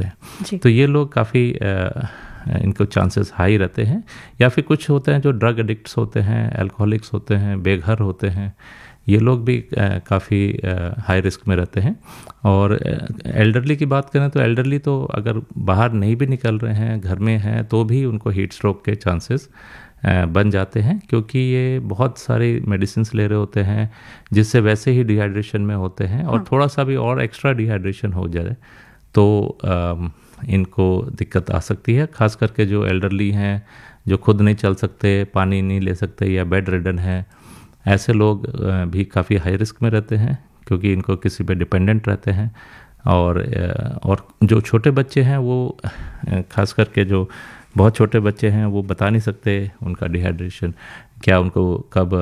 होते हैं। तो ये लोग काफ़ी इनको चांसेस हाई रहते हैं। या फिर कुछ होते हैं जो ड्रग एडिक्ट्स होते हैं, अल्कोहलिक्स होते हैं, बेघर होते हैं, ये लोग भी काफ़ी हाई रिस्क में रहते हैं। और एल्डरली की बात करें तो एल्डरली तो अगर बाहर नहीं भी निकल रहे हैं, घर में हैं, तो भी उनको हीट स्ट्रोक के चांसेस बन जाते हैं, क्योंकि ये बहुत सारी मेडिसिन ले रहे होते हैं जिससे वैसे ही डिहाइड्रेशन में होते हैं, और थोड़ा सा भी और एक्स्ट्रा डिहाइड्रेशन हो जाए तो इनको दिक्कत आ सकती है। खास करके जो एल्डरली हैं, जो खुद नहीं चल सकते, पानी नहीं ले सकते या बेड रिडन है, ऐसे लोग भी काफ़ी हाई रिस्क में रहते हैं, क्योंकि इनको किसी पे डिपेंडेंट रहते हैं। और जो छोटे बच्चे हैं वो खास करके जो बहुत छोटे बच्चे हैं वो बता नहीं सकते उनका डिहाइड्रेशन क्या, उनको कब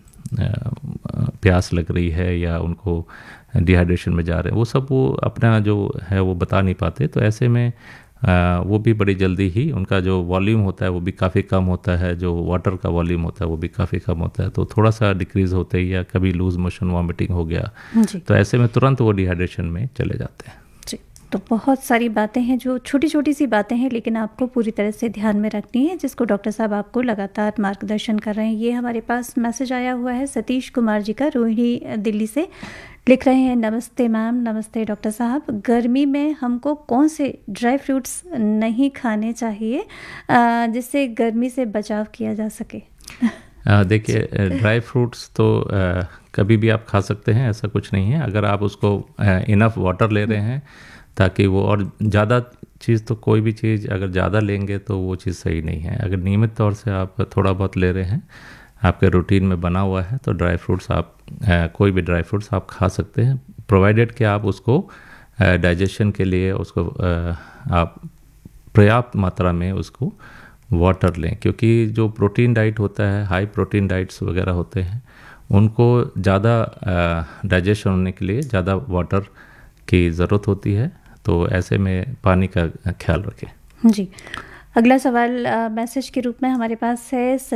प्यास लग रही है या उनको डिहाइड्रेशन में जा रहे हैं, वो सब वो अपना जो है वो बता नहीं पाते। तो ऐसे में वो भी बड़ी जल्दी ही उनका जो वॉल्यूम होता है वो भी काफ़ी कम होता है, जो वाटर का वॉल्यूम होता है वो भी काफ़ी कम होता है। तो थोड़ा सा डिक्रीज़ होते ही या कभी लूज मोशन वॉमिटिंग हो गया तो ऐसे में तुरंत वो डिहाइड्रेशन में चले जाते हैं। जी, तो बहुत सारी बातें हैं जो छोटी छोटी सी बातें हैं, लेकिन आपको पूरी तरह से ध्यान में रखनी है, जिसको डॉक्टर साहब आपको लगातार मार्गदर्शन कर रहे हैं। ये हमारे पास मैसेज आया हुआ है सतीश कुमार जी का, रोहिणी दिल्ली से। लिख रहे हैं, नमस्ते मैम, नमस्ते डॉक्टर साहब, गर्मी में हमको कौन से ड्राई फ्रूट्स नहीं खाने चाहिए जिससे गर्मी से बचाव किया जा सके? देखिए, ड्राई फ्रूट्स तो कभी भी आप खा सकते हैं, ऐसा कुछ नहीं है, अगर आप उसको इनफ वाटर ले रहे हैं ताकि वो, और ज़्यादा चीज़ तो कोई भी चीज़ अगर ज़्यादा लेंगे तो वो चीज़ सही नहीं है। अगर नियमित तौर से आप थोड़ा बहुत ले रहे हैं, आपके रूटीन में बना हुआ है, तो ड्राई फ्रूट्स आप कोई भी ड्राई फ्रूट्स आप खा सकते हैं, प्रोवाइडेड कि आप उसको डाइजेशन के लिए उसको आप पर्याप्त मात्रा में उसको वाटर लें। क्योंकि जो प्रोटीन डाइट होता है, हाई प्रोटीन डाइट्स वगैरह होते हैं, उनको ज़्यादा डाइजेशन होने के लिए ज़्यादा वाटर की ज़रूरत होती है। तो ऐसे में पानी का ख्याल रखें। जी, अगला सवाल मैसेज के रूप में हमारे पास है